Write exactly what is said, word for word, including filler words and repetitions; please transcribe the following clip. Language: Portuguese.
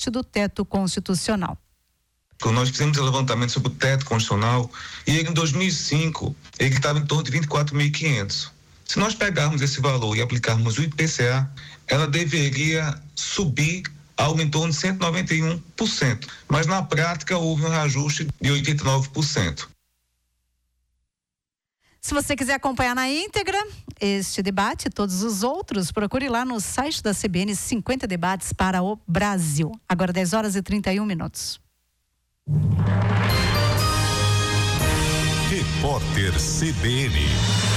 reajuste do teto constitucional. Nós fizemos o levantamento sobre o teto constitucional e ele, em dois mil e cinco ele estava em torno de vinte e quatro mil e quinhentos. Se nós pegarmos esse valor e aplicarmos o I P C A, ela deveria subir ao em torno de cento e noventa e um por cento. Mas na prática houve um reajuste de oitenta e nove por cento. Se você quiser acompanhar na íntegra este debate e todos os outros, procure lá no site da C B N cinquenta debates para o Brasil. Agora dez horas e trinta e um minutos. Repórter C B N.